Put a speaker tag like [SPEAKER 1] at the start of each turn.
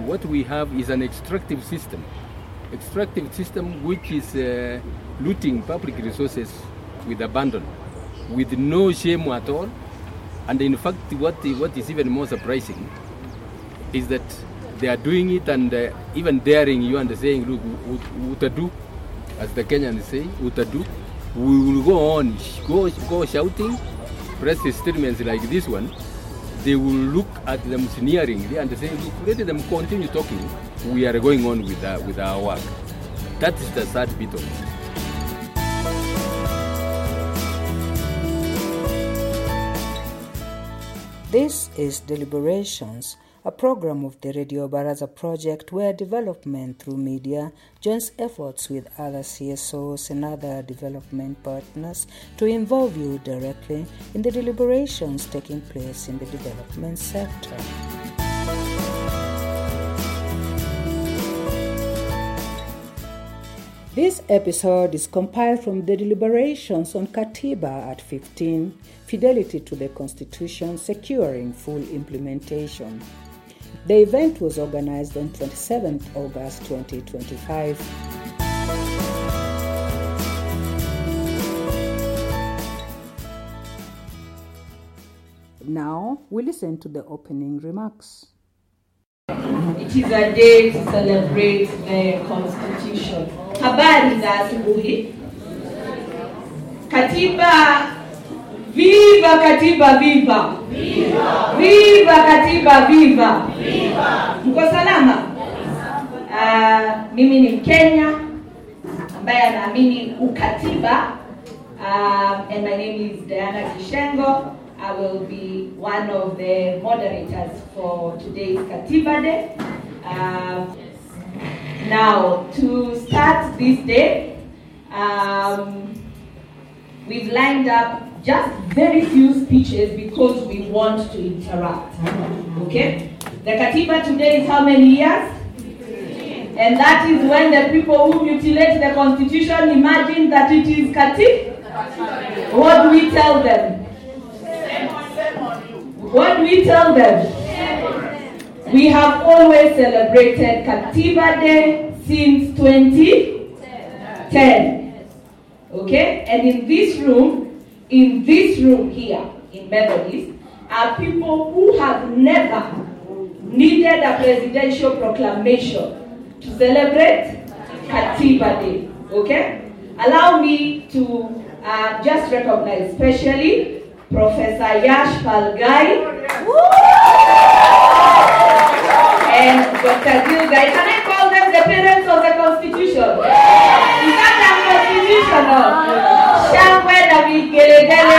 [SPEAKER 1] What we have is an extractive system which is looting public resources with abandon, with no shame at all. And in fact, what is even more surprising is that they are doing it and even daring you and saying, look, utadu, as the Kenyans say, utadu. We will go on, go shouting, press statements like this one. They will look at them sneeringly and say, look, let them continue talking. We are going on with our work. That is the sad bit of it.
[SPEAKER 2] This is Deliberations, a program of the Radio Baraza project where development through media joins efforts with other CSOs and other development partners to involve you directly in the deliberations taking place in the development sector. This episode is compiled from the deliberations on Katiba at 15, Fidelity to the Constitution, Securing Full Implementation. The event was organized on 27th August 2025. Now, we listen to the opening remarks.
[SPEAKER 3] It is a day to celebrate the Constitution. Habari za asubuhi. Katiba, viva Katiba, viva! Viva! Viva Katiba, viva! Viva! Mko salama? Mimi ni Mkenya ambaye anaamini ukatiba. And my name is Diana Kishengo. I will be one of the moderators for today's Katiba Day. Now, to start this day, we've lined up just very few speeches because we want to interact. Okay? The Katiba today is how many years? And that is when the people who mutilate the Constitution imagine that it is Katiba. What do we tell them? What do we tell them? We have always celebrated Katiba Day since 2010. Okay? And in this room here, in Methodist, are people who have never needed a presidential proclamation to celebrate Katiba Day. Okay? Allow me to just recognize especially Professor Yash Palgai and Dr. Gilgai. Can I call them the parents of the Constitution? Is that unconstitutional? Shangwe David Gelegele